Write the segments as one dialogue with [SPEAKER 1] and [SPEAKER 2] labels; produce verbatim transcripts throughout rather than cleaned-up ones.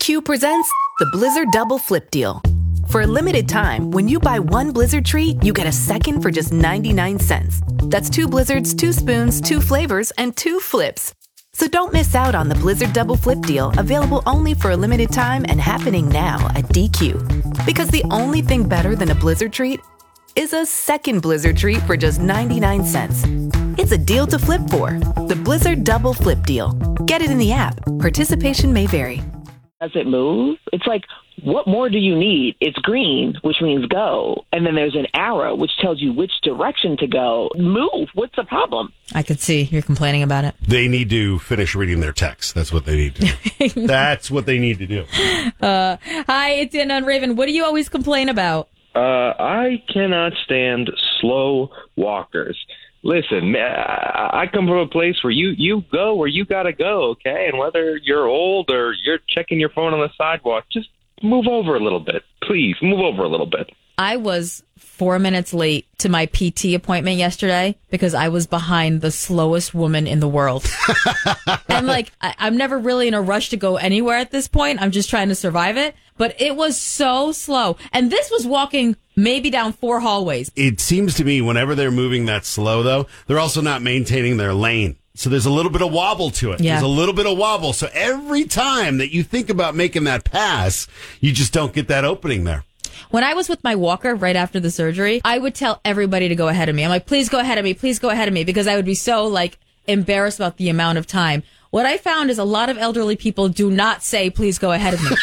[SPEAKER 1] Q presents the Blizzard Double Flip Deal. For a limited time, when you buy one Blizzard treat, you get a second for just ninety-nine cents. That's two Blizzards, two spoons, two flavors, and two flips. So don't miss out on the Blizzard Double Flip Deal, available only for a limited time and happening now at D Q. Because the only thing better than a Blizzard treat is a second Blizzard treat for just ninety-nine cents. It's a deal to flip for. The Blizzard Double Flip Deal. Get it in the app. Participation may vary.
[SPEAKER 2] Does it move? It's like, what more do you need? It's green, which means go. And then there's an arrow, which tells you which direction to go. Move. What's the problem?
[SPEAKER 3] I could see you're complaining about it.
[SPEAKER 4] They need to finish reading their text. That's what they need to do. That's what they need to do.
[SPEAKER 3] Uh, hi, it's Anna and Raven. What do you always complain about?
[SPEAKER 5] Uh, I cannot stand slow walkers. Listen, I come from a place where you, you go where you got to go, okay? And whether you're old or you're checking your phone on the sidewalk, just move over a little bit. Please, move over a little bit.
[SPEAKER 3] I was four minutes late to my P T appointment yesterday because I was behind the slowest woman in the world. And, like, I, I'm never really in a rush to go anywhere at this point. I'm just trying to survive it. But it was so slow. And this was walking maybe down four hallways.
[SPEAKER 4] It seems to me whenever they're moving that slow, though, they're also not maintaining their lane. So there's a little bit of wobble to it.
[SPEAKER 3] Yeah.
[SPEAKER 4] There's a little bit of wobble. So every time that you think about making that pass, you just don't get that opening there.
[SPEAKER 3] When I was with my walker right after the surgery, I would tell everybody to go ahead of me. I'm like, please go ahead of me. Please go ahead of me. Because I would be so, like, embarrassed about the amount of time. What I found is a lot of elderly people do not say, please go ahead of me.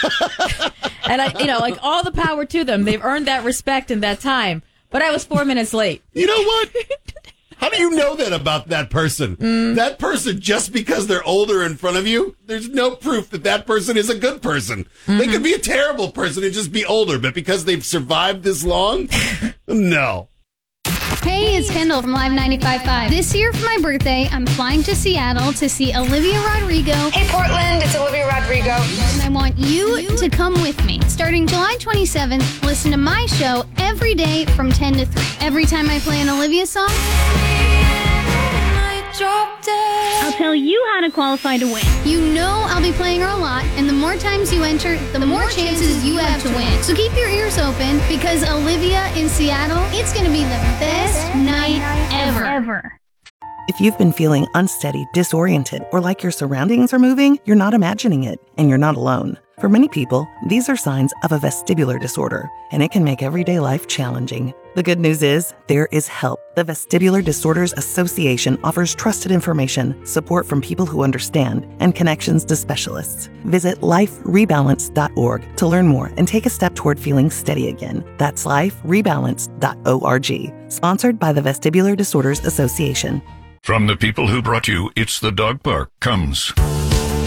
[SPEAKER 3] And, I, you know, like, all the power to them. They've earned that respect and that time. But I was four minutes late.
[SPEAKER 4] You know what? How do you know that about that person? Mm. That person, just because they're older in front of you, there's no proof that that person is a good person. Mm-hmm. They could be a terrible person and just be older, but because they've survived this long, no.
[SPEAKER 6] Hey, it's Kendall from Live ninety-five point five. This year for my birthday, I'm flying to Seattle to see Olivia Rodrigo.
[SPEAKER 7] Hey, Portland, it's Olivia Rodrigo.
[SPEAKER 6] And I want you to come with me. Starting July twenty-seventh, listen to my show every day from ten to three. Every time I play an Olivia song, I'll tell you how to qualify to win. You know I'll be playing her a lot, and the more times you enter, the, the more, more chances you have to win. So keep your ears open, because Olivia in Seattle, it's going to be the best night ever. ever.
[SPEAKER 8] If you've been feeling unsteady, disoriented, or like your surroundings are moving, you're not imagining it, and you're not alone. For many people, these are signs of a vestibular disorder, and it can make everyday life challenging. The good news is, there is help. The Vestibular Disorders Association offers trusted information, support from people who understand, and connections to specialists. Visit life rebalance dot org to learn more and take a step toward feeling steady again. That's life rebalance dot org. Sponsored by the Vestibular Disorders Association.
[SPEAKER 9] From the people who brought you It's the Dog Park comes